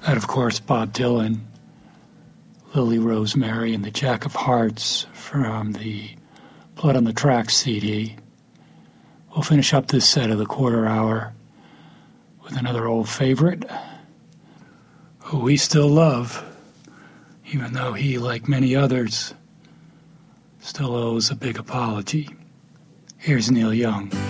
And of course, Bob Dylan, Lily Rosemary, and the Jack of Hearts from the Blood on the Tracks CD. We'll finish up this set of the quarter hour with another old favorite who we still love, even though he, like many others, still owes a big apology. Here's Neil Young.